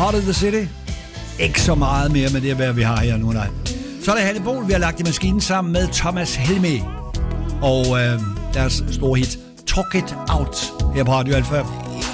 Heart of the City. Ikke så meget mere med det, hvad vi har her nu, nej. Så er det Hanne Bol, vi har lagt i maskinen sammen med Thomas Helmig. Og deres store hit, Talk It Out, her på Radio Alfa.